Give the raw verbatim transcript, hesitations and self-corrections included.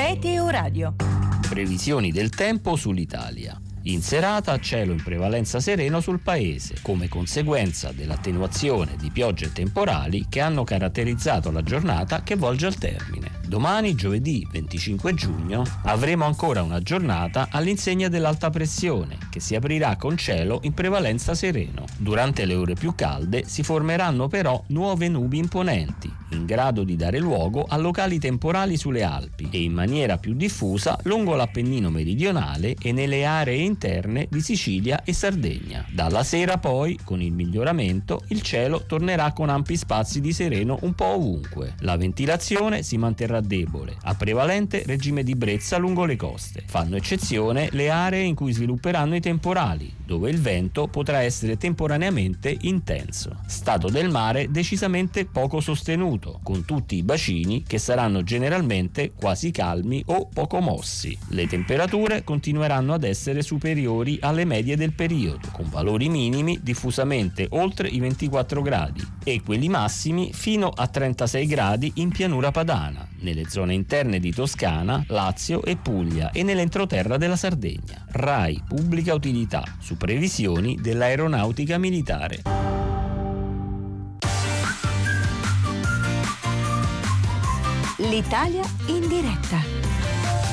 Meteoradio. Previsioni del tempo sull'Italia. In serata cielo in prevalenza sereno sul paese, come conseguenza dell'attenuazione di piogge e temporali che hanno caratterizzato la giornata che volge al termine. Domani, giovedì venticinque giugno, avremo ancora una giornata all'insegna dell'alta pressione, che si aprirà con cielo in prevalenza sereno. Durante le ore più calde si formeranno però nuove nubi imponenti, in grado di dare luogo a locali temporali sulle Alpi e in maniera più diffusa lungo l'Appennino meridionale e nelle aree interne di Sicilia e Sardegna. Dalla sera poi, con il miglioramento, il cielo tornerà con ampi spazi di sereno un po' ovunque. La ventilazione si manterrà debole, a prevalente regime di brezza lungo le coste. Fanno eccezione le aree in cui svilupperanno i temporali, dove il vento potrà essere temporaneamente intenso. Stato del mare decisamente poco sostenuto, con tutti i bacini che saranno generalmente quasi calmi o poco mossi. Le temperature continueranno ad essere superiori alle medie del periodo, con valori minimi diffusamente oltre i ventiquattro gradi e quelli massimi fino a trentasei gradi in pianura padana, nelle zone interne di Toscana, Lazio e Puglia e nell'entroterra della Sardegna. RAI Pubblica Utilità, su previsioni dell'aeronautica militare. L'Italia in diretta.